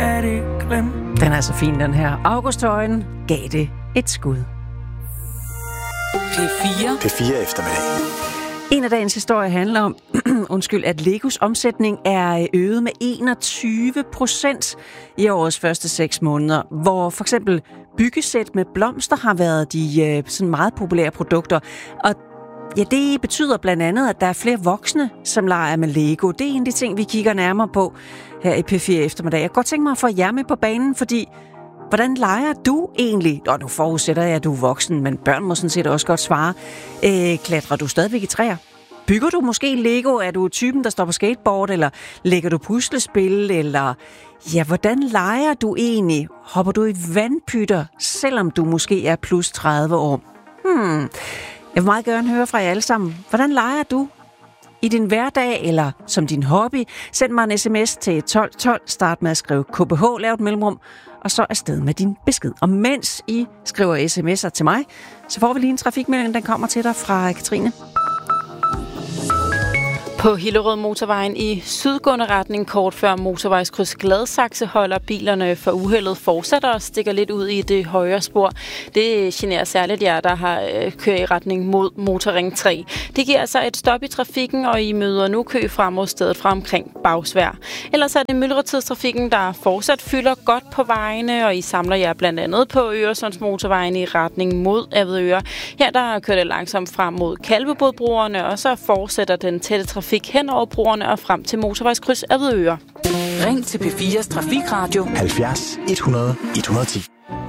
er det glemt. Den er så fin, den her. August Højen gav det et skud. P4 eftermiddag. En af dagens historie handler om, at Legos omsætning er øget med 21% i årets første 6 måneder, hvor for eksempel byggesæt med blomster har været de sådan meget populære produkter. Og ja, det betyder blandt andet, at der er flere voksne, som leger med Lego. Det er en af de ting, vi kigger nærmere på her i P4 eftermiddag. Jeg kan godt tænke mig at få jer med på banen, fordi hvordan leger du egentlig? Nu forudsætter jeg, at du er voksen, men børn må sådan set også godt svare. Klatrer du stadigvæk i træer? Bygger du måske Lego? Er du typen, der står på skateboard? Eller lægger du puslespil? Eller ja, hvordan leger du egentlig? Hopper du i vandpytter, selvom du måske er plus 30 år? Jeg vil meget gerne høre fra jer alle sammen. Hvordan leger du i din hverdag eller som din hobby? Send mig en sms til 1212. Start med at skrive KBH, lav et mellemrum, og så afsted med din besked. Og mens I skriver sms'er til mig, så får vi lige en trafikmelding, den kommer til dig fra Katrine. På Hillerød Motorvejen i sydgående retning kort før motorvejskryds Gladsaxe holder bilerne for uheldet fortsætter og stikker lidt ud i det højre spor. Det generer særligt jer, der har kørt i retning mod Motorring 3. Det giver altså et stop i trafikken, og I møder nu kø frem mod stedet fra omkring Bagsværd. Ellers er det myldretidstrafikken, der fortsat fylder godt på vejene, og I samler jer blandt andet på Øresundsmotorvejen i retning mod Avedøre. Her der kører det langsomt frem mod Kalvebodbroerne, og så fortsætter den tætte trafik hen over broerne og frem til motorvejskryds Avedøre. Ring til P4's Trafikradio 70 100 110.